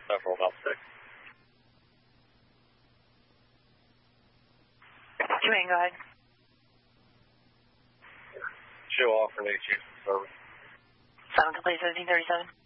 several about 6. Jermaine, go ahead. Show off for the Houston service. 7 complete 1737.